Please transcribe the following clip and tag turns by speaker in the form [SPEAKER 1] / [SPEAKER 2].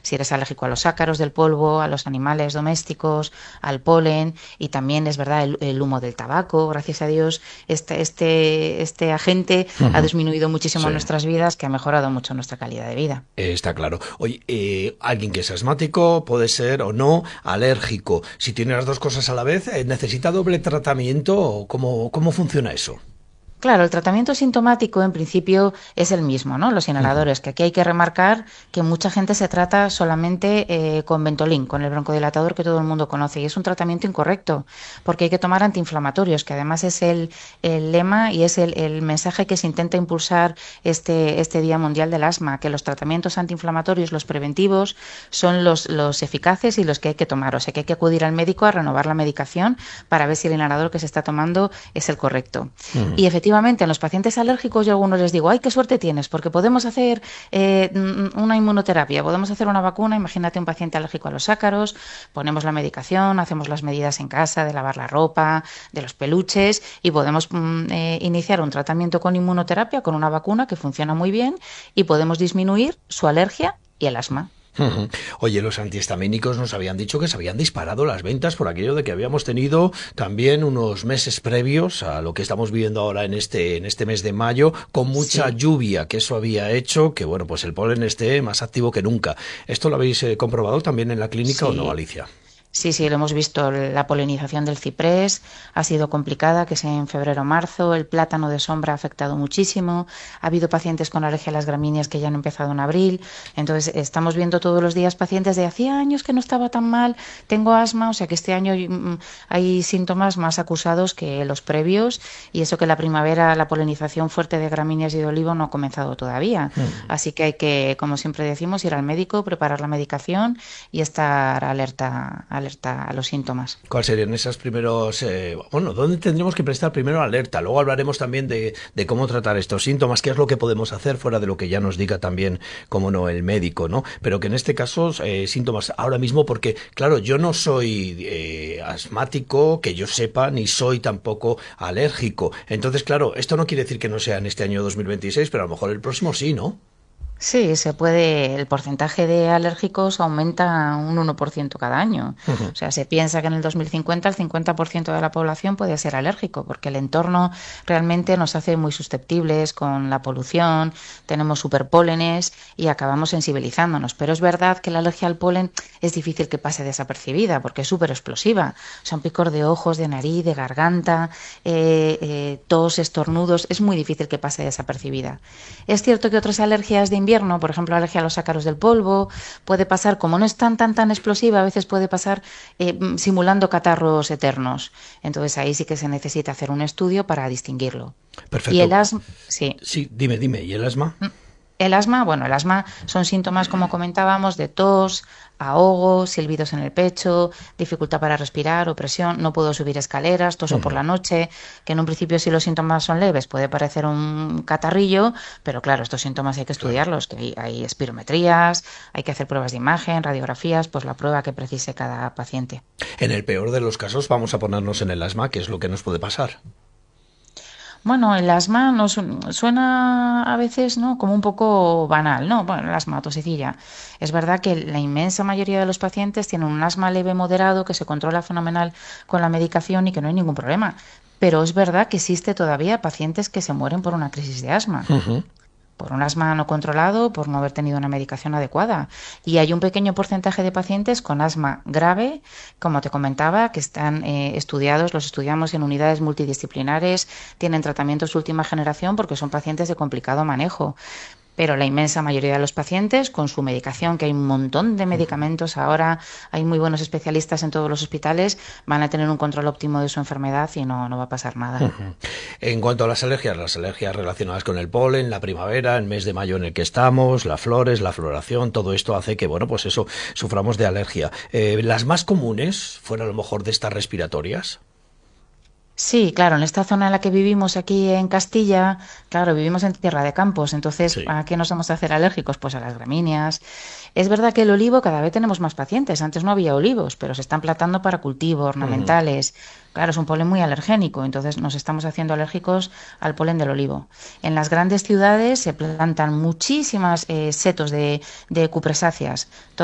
[SPEAKER 1] si eres alérgico a los ácaros del polvo, a los animales domésticos, al polen y también es verdad el humo del tabaco. Gracias a Dios, este agente ha
[SPEAKER 2] Ujú.
[SPEAKER 1] disminuido muchísimo
[SPEAKER 2] Sí.
[SPEAKER 1] en nuestras vidas, que ha mejorado mucho nuestra calidad de vida.
[SPEAKER 2] Está claro. Oye, alguien que es asmático puede ser o no alérgico. Si tiene las dos cosas a la vez, ¿necesita doble tratamiento o cómo funciona eso?
[SPEAKER 1] Claro, el tratamiento sintomático en principio es el mismo, ¿no? Los
[SPEAKER 2] Ujú.
[SPEAKER 1] inhaladores, que aquí hay que remarcar que mucha gente se trata solamente con Ventolin, con el broncodilatador que todo el mundo conoce, y es un tratamiento incorrecto, porque hay que tomar antiinflamatorios, que además es el lema y es el mensaje que se intenta impulsar este Día Mundial del Asma, que los tratamientos antiinflamatorios, los preventivos, son los eficaces y los que hay que tomar, o sea que hay que acudir al médico a renovar la medicación para ver si el inhalador que se está tomando es el correcto.
[SPEAKER 2] Ujú.
[SPEAKER 1] Y efectivamente, en los pacientes alérgicos yo a algunos les digo, ay, qué suerte tienes, porque podemos hacer una inmunoterapia, podemos hacer una vacuna, imagínate un paciente alérgico a los ácaros, ponemos la medicación, hacemos las medidas en casa de lavar la ropa, de los peluches y podemos iniciar un tratamiento con inmunoterapia, con una vacuna que funciona muy bien y podemos disminuir su alergia y el asma.
[SPEAKER 2] Ujú. Oye, los antihistamínicos nos habían dicho que se habían disparado las ventas por aquello de que habíamos tenido también unos meses previos a lo que estamos viviendo ahora en este mes de mayo, con mucha
[SPEAKER 1] Sí.
[SPEAKER 2] lluvia, que eso había hecho que, bueno, pues el polen esté más activo que nunca. ¿Esto lo habéis comprobado también en la clínica o no,
[SPEAKER 1] Sí,
[SPEAKER 2] Alicia?
[SPEAKER 1] sí, sí, lo hemos visto. La polinización del ciprés ha sido complicada, que es en febrero o marzo. El plátano de sombra ha afectado muchísimo. Ha habido pacientes con alergia a las gramíneas que ya han empezado en abril. Entonces, estamos viendo todos los días pacientes de hacía años que no estaba tan mal, tengo asma, o sea que este año hay síntomas más acusados que los previos y eso que la primavera, la polinización fuerte de gramíneas y de olivo no ha comenzado todavía.
[SPEAKER 2] Hmm.
[SPEAKER 1] Así que hay que, como siempre decimos, ir al médico, preparar la medicación y estar alerta a los síntomas.
[SPEAKER 2] ¿Cuáles serían esos primeros, bueno, dónde tendremos que prestar primero alerta? Luego hablaremos también de cómo tratar estos síntomas, qué es lo que podemos hacer fuera de lo que ya nos diga también, como no, el médico, ¿no? Pero que en este caso, síntomas ahora mismo, porque, claro, yo no soy asmático, que yo sepa, ni soy tampoco alérgico. Entonces, claro, esto no quiere decir que no sea en este año 2026, pero a lo mejor el próximo sí, ¿no?
[SPEAKER 1] Sí, se puede, el porcentaje de alérgicos aumenta un 1% cada año. O sea, se piensa que en el 2050 el 50% de la población puede ser alérgico, porque el entorno realmente nos hace muy susceptibles con la polución, tenemos superpólenes y acabamos sensibilizándonos. Pero es verdad que la alergia al polen es difícil que pase desapercibida, porque es súper explosiva. Son picor de ojos, de nariz, de garganta, tos, estornudos, es muy difícil que pase desapercibida. Es cierto que otras alergias de invierno, por ejemplo, alergia a los ácaros del polvo, puede pasar, como no es tan explosiva, a veces puede pasar simulando catarros eternos. Entonces ahí sí que se necesita hacer un estudio para distinguirlo. Y el
[SPEAKER 2] Perfecto.
[SPEAKER 1] asma, sí.
[SPEAKER 2] Sí, dime, ¿y el asma?
[SPEAKER 1] El asma, bueno, el asma son síntomas, como comentábamos, de tos, ahogo, silbidos en el pecho, dificultad para respirar, opresión, no puedo subir escaleras, toso por
[SPEAKER 2] Ujú.
[SPEAKER 1] la noche, que en un principio si los síntomas son leves puede parecer un catarrillo, pero claro, estos síntomas hay que
[SPEAKER 2] Claro.
[SPEAKER 1] estudiarlos, que hay espirometrías, hay que hacer pruebas de imagen, radiografías, pues la prueba que precise cada paciente.
[SPEAKER 2] En el peor de los casos, vamos a ponernos en el asma, que es lo que nos puede pasar.
[SPEAKER 1] Bueno, el asma nos suena a veces, ¿no? Como un poco banal, ¿no? Bueno, el asma, tosecilla. Es verdad que la inmensa mayoría de los pacientes tienen un asma leve moderado que se controla fenomenal con la medicación y que no hay ningún problema. Pero es verdad que existe todavía pacientes que se mueren por una crisis de asma
[SPEAKER 2] Ujú.
[SPEAKER 1] por un asma no controlado, por no haber tenido una medicación adecuada. Y hay un pequeño porcentaje de pacientes con asma grave, como te comentaba, que están estudiados, los estudiamos en unidades multidisciplinares, tienen tratamientos de última generación porque son pacientes de complicado manejo. Pero la inmensa mayoría de los pacientes con su medicación, que hay un montón de medicamentos ahora, hay muy buenos especialistas en todos los hospitales, van a tener un control óptimo de su enfermedad y no va a pasar nada.
[SPEAKER 2] En cuanto a las alergias relacionadas con el polen, la primavera, el mes de mayo en el que estamos, las flores, la floración, todo esto hace que, bueno, pues eso, suframos de alergia. Las más comunes, fuera a lo mejor de estas respiratorias.
[SPEAKER 1] Sí, claro, en esta zona en la que vivimos aquí en Castilla, claro, vivimos en tierra de campos, entonces,
[SPEAKER 2] Sí.
[SPEAKER 1] ¿a qué nos vamos a hacer alérgicos? Pues a las gramíneas. Es verdad que el olivo cada vez tenemos más pacientes, antes no había olivos, pero se están plantando para cultivos
[SPEAKER 2] Ujú.
[SPEAKER 1] ornamentales. Claro, es un polen muy alergénico, entonces nos estamos haciendo alérgicos al polen del olivo. En las grandes ciudades se plantan muchísimas setos de cupresáceas.